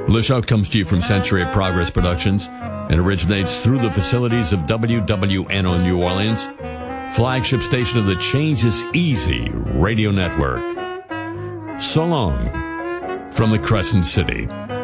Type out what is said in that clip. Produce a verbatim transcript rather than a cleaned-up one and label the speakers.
Speaker 1: The show comes to you from Century of Progress Productions and originates through the facilities of W W N O New Orleans, flagship station of the Change is Easy radio network. So long from the Crescent City.